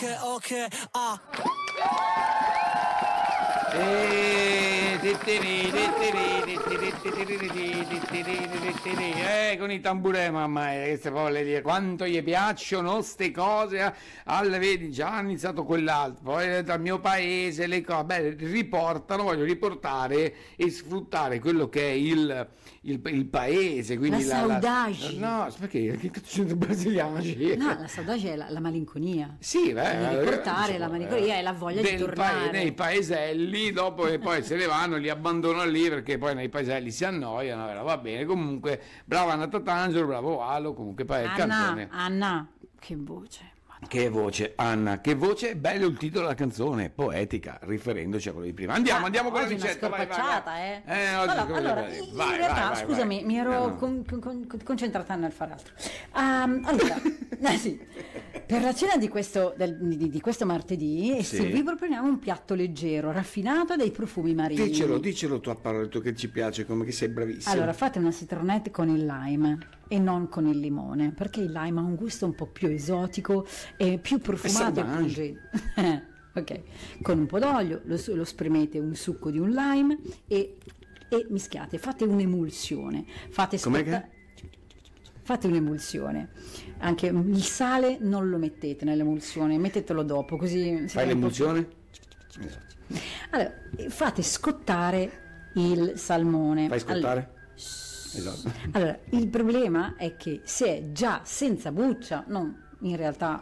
Con i tamburè, mamma mia, queste folle lì, quanto gli piacciono ste cose, vedi, già ha iniziato quell'altro, poi dal mio paese le cose, voglio riportare e sfruttare quello che è il paese, quindi la saudade. No, perché? Che cazzo c'è il brasiliano? No, la saudade è la malinconia. Sì, riportare la malinconia e la voglia di tornare. Nei paeselli, dopo che poi se ne vanno, li abbandonano lì perché poi nei paeselli si annoiano, va bene, comunque, brava Anna Tatangelo, bravo Alo, comunque poi il canzone. Anna, che voce. Che voce, Anna, che voce, bello il titolo della canzone, poetica, riferendoci a quello di prima. Andiamo con la ricetta. Una scorpacciata, allora, in realtà, scusami, mi ero concentrata nel fare altro. Allora, sì, per la cena di questo martedì vi proponiamo un piatto leggero, raffinato dai profumi marini. Dicelo tu a parole, tu che ci piace, come che sei bravissimo. Allora, fate una citronette con il lime e non con il limone, perché il lime ha un gusto un po' più esotico e più profumato e pungente. Ok, con un po' d'olio lo spremete un succo di un lime e mischiate, fate un'emulsione, fate un'emulsione. Anche il sale non lo mettete nell'emulsione, mettetelo dopo, così fai l'emulsione? Allora, fate scottare il salmone. Fai scottare? Esatto. Allora, il problema è che se è già senza buccia, in realtà